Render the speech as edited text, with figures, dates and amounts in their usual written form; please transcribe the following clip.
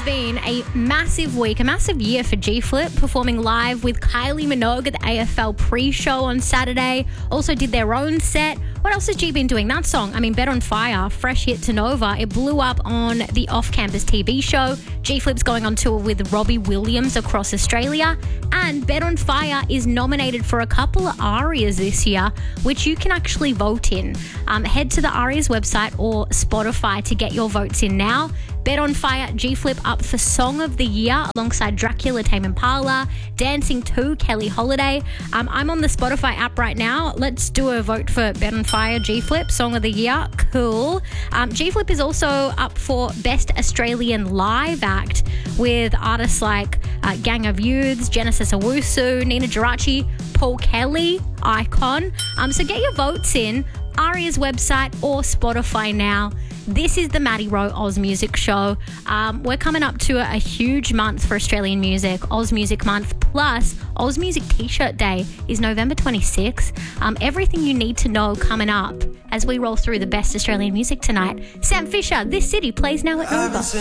been a massive week, a massive year for G-Flip, performing live with Kylie Minogue at the AFL pre-show on Saturday. Also did their own set. What else has G been doing? That song, Bed on Fire, fresh hit to Nova. It blew up on the Off-Campus TV show. G-Flip's going on tour with Robbie Williams across Australia. And Bed on Fire is nominated for a couple of ARIAs this year, which you can actually vote in. Head to the ARIAs website or Spotify to get your votes in now. Bed on Fire, G-Flip up for Song of the Year alongside Dracula, Tame Impala, Dancing 2, Kelly Holiday. I'm on the Spotify app right now. Let's do a vote for Bed on Fire, G-Flip, Song of the Year. Cool. G-Flip is also up for Best Australian Live Act with artists like Gang of Youths, Genesis Owusu, Nina Geraci, Paul Kelly, Icon. So get your votes in, ARIA's website or Spotify now. This is the Maddie Rowe Oz Music Show. We're coming up to a huge month for Australian music, Oz Music Month, plus Oz Music T-shirt Day is November 26th. Everything you need to know coming up as we roll through the best Australian music tonight. Sam Fisher, This City plays now at Nova.